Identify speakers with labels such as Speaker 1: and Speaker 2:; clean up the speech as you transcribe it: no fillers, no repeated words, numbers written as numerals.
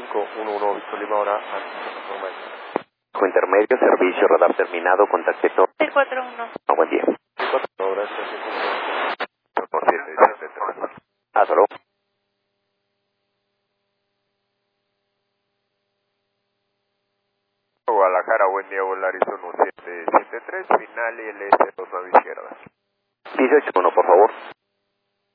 Speaker 1: 511 Víctor Lima, ahora
Speaker 2: Intermedio, servicio, radar terminado, contacte todo.
Speaker 3: 641.
Speaker 2: Buen día.
Speaker 1: gracias.
Speaker 2: Por 773. Hasta luego.
Speaker 1: Guadalajara, buen día, Volaris 1773, final y el S2 a la izquierda.
Speaker 2: 18-1, por favor.